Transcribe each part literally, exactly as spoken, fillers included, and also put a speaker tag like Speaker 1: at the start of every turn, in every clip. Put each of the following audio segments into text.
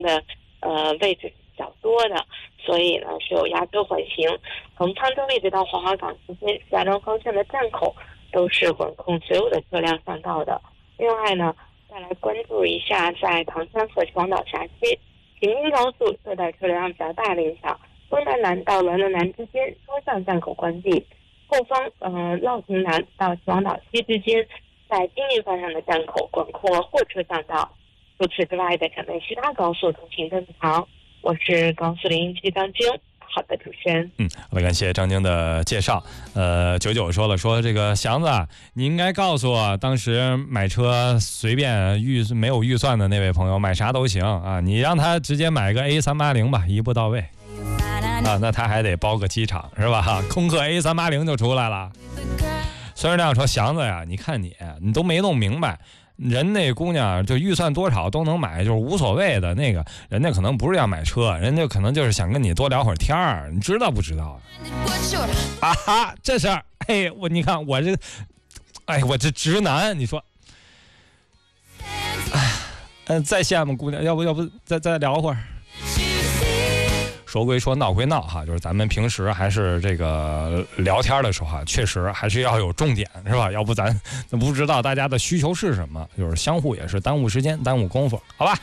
Speaker 1: 的呃位置比较多的，所以呢是有压车缓行。从沧州一直到黄花岗之间，石家庄方向的站口都是管控所有的车辆上道的。另外呢，再来关注一下在唐山和黄岛峡西平津高速受到车流量比较大的影响，东南南到滦滦南之间双向站口关闭，后方呃乐平南到黄岛西之间在京宁方向的站口管控了货车上道。除此之外的省内其他高速通行正常。我是高速零一七张晶。好的，主持人。
Speaker 2: 嗯，好的，感谢张晶的介绍。呃，九九说了，说这个祥子，你应该告诉我，当时买车随便预没有预算的那位朋友，买啥都行啊，你让他直接买个 A 三八零吧，一步到位。啊，那他还得包个机场是吧？空客 A 三八零就出来了。虽然这样说，祥子呀，你看你，你都没弄明白。人那姑娘就预算多少都能买，就是无所谓的那个，人家可能不是要买车，人家可能就是想跟你多聊会儿天儿，你知道不知道啊？啊哈，这事儿，哎，我你看我这，哎，我这直男，你说，哎，嗯，再羡慕姑娘，要不要不再再聊会儿？说归说，闹归闹哈，就是咱们平时还是这个聊天的时候哈，确实还是要有重点，是吧？要不咱咱不知道大家的需求是什么，就是相互也是耽误时间、耽误功夫，好吧？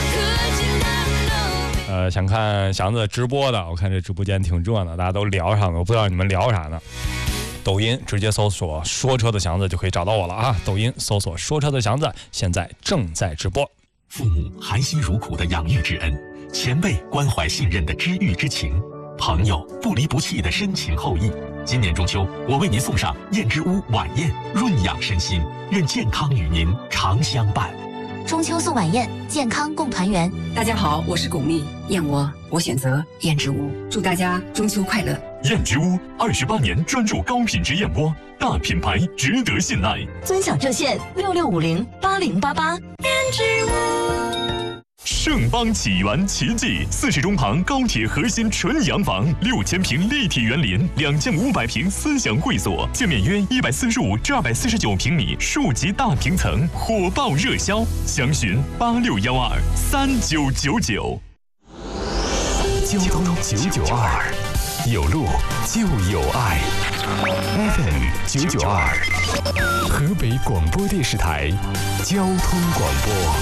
Speaker 2: 呃，想看祥子直播的，我看这直播间挺热闹，大家都聊上了，我不知道你们聊啥呢。抖音直接搜索说车的祥子就可以找到我了啊！抖音搜索说车的祥子，现在正在直播。
Speaker 3: 父母含辛茹苦的养育之恩，前辈关怀信任的知遇之情，朋友不离不弃的深情厚谊。今年中秋，我为您送上燕之屋晚宴，润养身心，愿健康与您常相伴。
Speaker 4: 中秋送晚宴，健康共团圆。
Speaker 5: 大家好，我是巩俐，燕窝我选择燕之屋，祝大家中秋快乐。
Speaker 3: 燕之屋二十八年专注高品质燕窝，大品牌值得信赖。
Speaker 4: 尊享热线六六五零八零八八。燕之屋。
Speaker 3: 盛邦启源奇迹，四十中旁高铁核心纯洋房，六千平立体园林，两千五百平思想会所，建面约一百四十五至二百四十九平米，数级大平层，火爆热销，详询八六幺二三九九九。
Speaker 6: 交通九九二，有路就有爱。F M 九九二，河北广播电视台交通广播。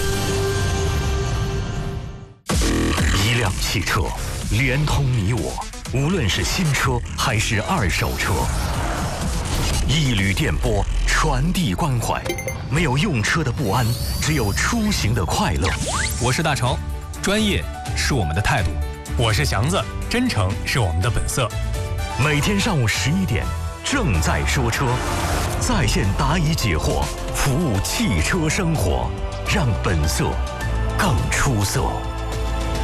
Speaker 3: 一辆汽车连通你我，无论是新车还是二手车。一缕电波传递关怀，没有用车的不安，只有出行的快乐。
Speaker 7: 我是大成，专业是我们的态度；我是祥子，真诚是我们的本色。
Speaker 3: 每天上午十一点，正在说车，在线答疑解惑，服务汽车生活，让本色更出色。